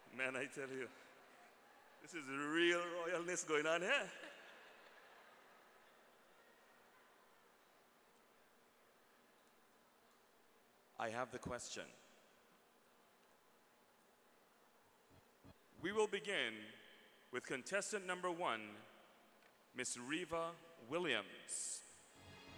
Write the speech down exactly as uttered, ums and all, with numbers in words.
Man, I tell you, this is real royalness going on here. I have the question. We will begin with contestant number one, Miss Reva Williams.